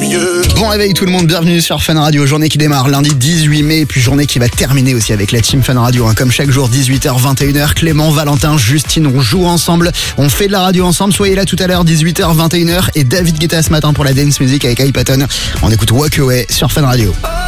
Bon réveil tout le monde, bienvenue sur Fun Radio. Journée qui démarre lundi 18 mai, puis journée qui va terminer aussi avec la team Fun Radio. Comme chaque jour, 18h, 21h, Clément, Valentin, Justine, on joue ensemble, on fait de la radio ensemble. Soyez là tout à l'heure, 18h, 21h, et David Guetta ce matin pour la dance music avec iPaton. On écoute Walk Away sur Fun Radio.